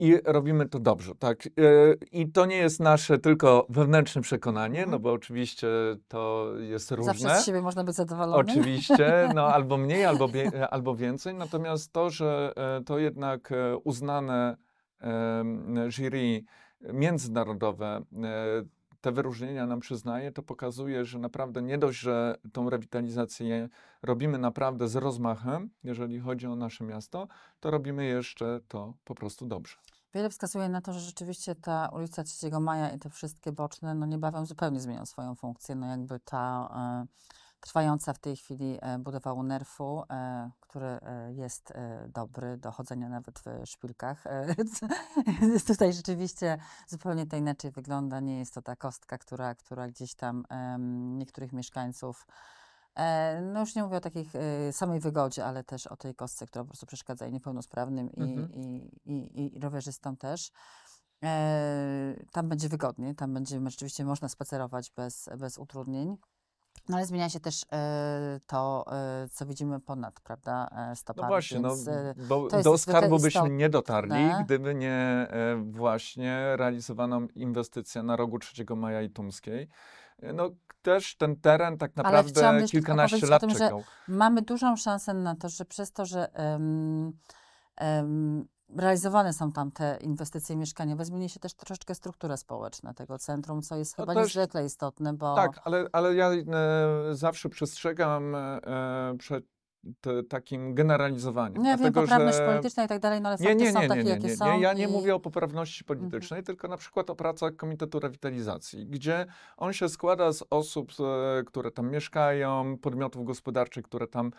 I robimy to dobrze, tak. I to nie jest nasze tylko wewnętrzne przekonanie, no bo oczywiście to jest różne. Zawsze z siebie można być zadowolonym. Oczywiście, no albo mniej, albo więcej. Natomiast to, że to jednak uznane jury międzynarodowe te wyróżnienia nam przyznaje, to pokazuje, że naprawdę nie dość, że tą rewitalizację robimy naprawdę z rozmachem, jeżeli chodzi o nasze miasto, to robimy jeszcze to po prostu dobrze. Wiele wskazuje na to, że rzeczywiście ta ulica 3 Maja i te wszystkie boczne, no niebawem zupełnie zmienią swoją funkcję. No jakby ta trwająca w tej chwili budowa UNERF-u, który jest dobry do chodzenia nawet w szpilkach. Tutaj rzeczywiście zupełnie to inaczej wygląda. Nie jest to ta kostka, która gdzieś tam niektórych mieszkańców, no już nie mówię o takiej samej wygodzie, ale też o tej kostce, która po prostu przeszkadza i niepełnosprawnym, i rowerzystom też. Tam będzie wygodnie, tam będzie rzeczywiście można spacerować bez utrudnień. No ale zmienia się też to, co widzimy ponad, prawda, stopami. No właśnie, więc, bo to jest do niezwykle skarbu byśmy nie dotarli, istotne. gdyby nie właśnie realizowana inwestycja na rogu 3 Maja i Tumskiej. No też ten teren tak Ale chciałam naprawdę jeszcze tylko kilkanaście powiedzieć o lat tym, że czekał. mamy dużą szansę na to, że przez to, że realizowane są tam te inwestycje mieszkaniowe, zmieni się też troszeczkę struktura społeczna tego centrum, co jest No chyba też, niezwykle istotne, bo tak, ale ja zawsze przestrzegam przed takim generalizowaniem, no ja wiem, dlatego poprawność że polityczna i tak dalej, no ale Nie, fakty nie, są nie, nie, takie, nie, jakie nie, są nie. Ja nie i mówię o poprawności politycznej, tylko na przykład o pracach Komitetu Rewitalizacji, gdzie on się składa z osób, które tam mieszkają, podmiotów gospodarczych, które tam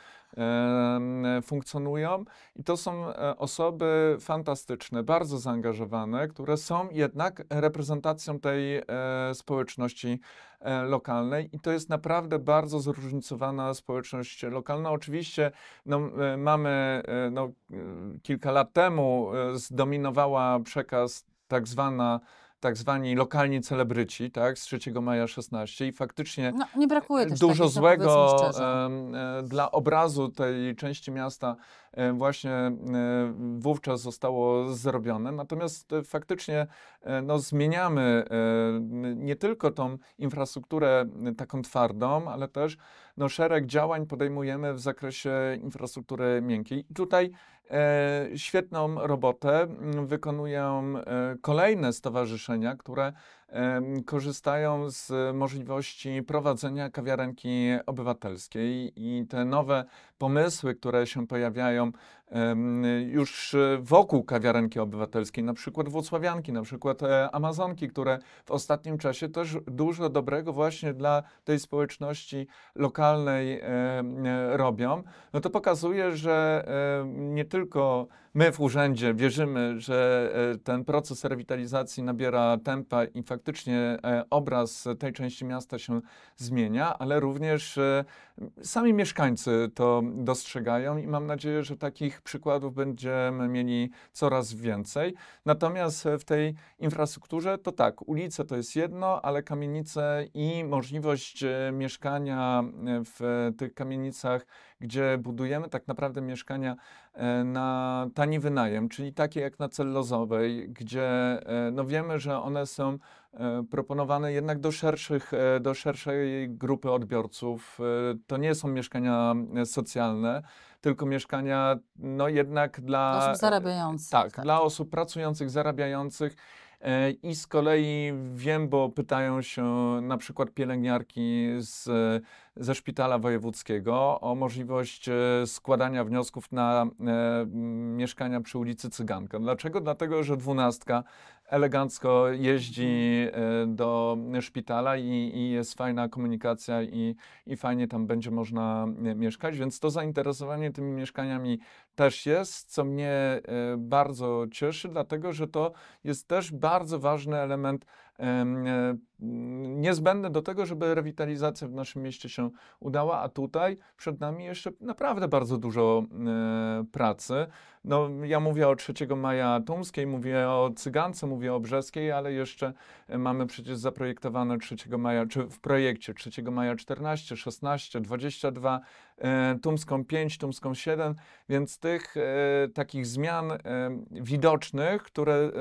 funkcjonują. I to są osoby fantastyczne, bardzo zaangażowane, które są jednak reprezentacją tej społeczności lokalnej. I to jest naprawdę bardzo zróżnicowana społeczność lokalna. Oczywiście no, mamy kilka lat temu zdominowała przekaz tak zwani lokalni celebryci, tak, z 3 Maja 16 i faktycznie no, nie brakuje też dużo takich, no powiedzmy złego szczerze. dla obrazu tej części miasta właśnie wówczas zostało zrobione. Natomiast faktycznie no, zmieniamy nie tylko tą infrastrukturę taką twardą, ale też no, szereg działań podejmujemy w zakresie infrastruktury miękkiej. I tutaj świetną robotę wykonują kolejne stowarzyszenia, które korzystają z możliwości prowadzenia kawiarenki obywatelskiej i te nowe pomysły, które się pojawiają już wokół kawiarenki obywatelskiej, na przykład włocławianki, na przykład Amazonki, które w ostatnim czasie też dużo dobrego właśnie dla tej społeczności lokalnej robią, no to pokazuje, że nie tylko my w urzędzie wierzymy, że ten proces rewitalizacji nabiera tempa i faktycznie obraz tej części miasta się zmienia, ale również sami mieszkańcy to dostrzegają i mam nadzieję, że takich przykładów będziemy mieli coraz więcej. Natomiast w tej infrastrukturze to tak, ulice to jest jedno, ale kamienice i możliwość mieszkania w tych kamienicach, gdzie budujemy tak naprawdę mieszkania na tani wynajem, czyli takie jak na Cellozowej, gdzie no wiemy, że one są proponowane jednak do szerszej grupy odbiorców. To nie są mieszkania socjalne, tylko mieszkania no jednak dla Osób zarabiających. tak, Tak. dla osób pracujących, zarabiających. I z kolei wiem, bo pytają się na przykład pielęgniarki ze szpitala wojewódzkiego o możliwość składania wniosków na mieszkania przy ulicy Cyganka. Dlaczego? Dlatego, że 12 elegancko jeździ do szpitala i jest fajna komunikacja i fajnie tam będzie można mieszkać, więc to zainteresowanie tymi mieszkaniami też jest, co mnie bardzo cieszy, dlatego że to jest też bardzo ważny element niezbędne do tego, żeby rewitalizacja w naszym mieście się udała, a tutaj przed nami jeszcze naprawdę bardzo dużo pracy. No, ja mówię o 3 Maja Tumskiej, mówię o Cygance, mówię o Brzeskiej, ale jeszcze mamy przecież zaprojektowane 3 Maja, czy w projekcie 3 Maja 14, 16, 22, Tumską 5, Tumską 7, więc tych takich zmian widocznych, które